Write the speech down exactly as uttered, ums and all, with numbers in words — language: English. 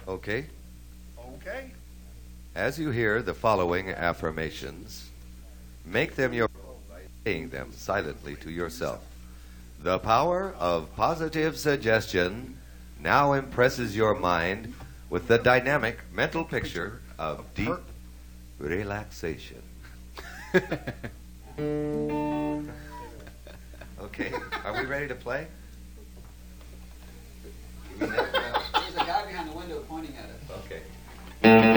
Okay? Okay. As you hear the following affirmations, make them your own by saying them silently to yourself. The power of positive suggestion now impresses your mind with the dynamic mental picture of deep relaxation. Okay, are we ready to play? There's a guy behind the window pointing at us. Okay.